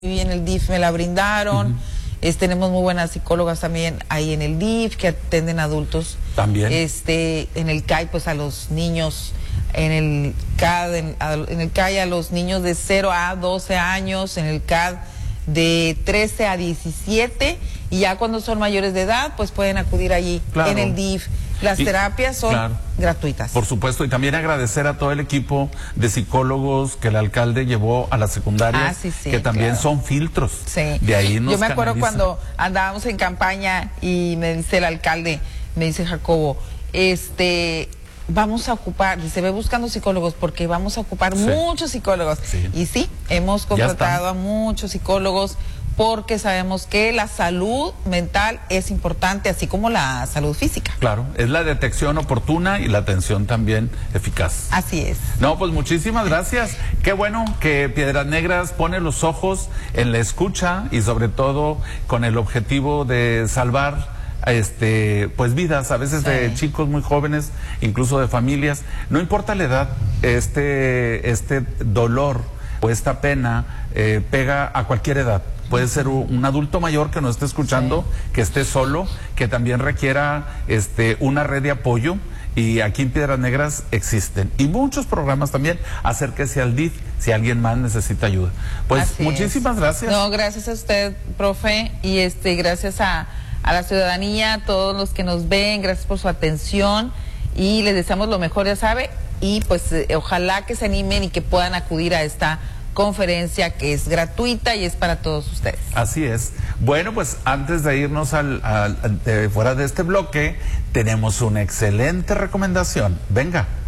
y en el DIF me la brindaron. Tenemos muy buenas psicólogas también ahí en el DIF que atenden adultos. También. En el CAI, pues a los niños, en el CAD, en el CAI a los niños de 0 a 12 años, en el CAD de 13 a 17, y ya cuando son mayores de edad, pues pueden acudir allí, en el DIF. Las terapias son gratuitas. Por supuesto, y también agradecer a todo el equipo de psicólogos que el alcalde llevó a las secundarias, que también son filtros. Sí. De ahí nos Yo me acuerdo canalizan. cuando andábamos en campaña y me dice el alcalde, me dice Jacobo, vamos a ocupar, dice, ve buscando psicólogos porque vamos a ocupar muchos psicólogos. Y sí, hemos contratado a muchos psicólogos porque sabemos que la salud mental es importante, así como la salud física. Claro, es la detección oportuna y la atención también eficaz. Así es. No, pues muchísimas gracias. Qué bueno que Piedras Negras pone los ojos en la escucha y sobre todo con el objetivo de salvar pues vidas, a veces de chicos muy jóvenes, incluso de familias. No importa la edad, este dolor o esta pena pega a cualquier edad. Puede ser un adulto mayor que no esté escuchando, que esté solo, que también requiera una red de apoyo, y aquí en Piedras Negras existen. Y muchos programas también. Acérquese al DIF si alguien más necesita ayuda. Pues muchísimas gracias. No, gracias a usted, profe, y gracias a la ciudadanía, a todos los que nos ven, gracias por su atención y les deseamos lo mejor, ya sabe, y pues ojalá que se animen y que puedan acudir a esta conferencia que es gratuita y es para todos ustedes. Así es. Bueno, pues antes de irnos fuera de este bloque, tenemos una excelente recomendación. Venga.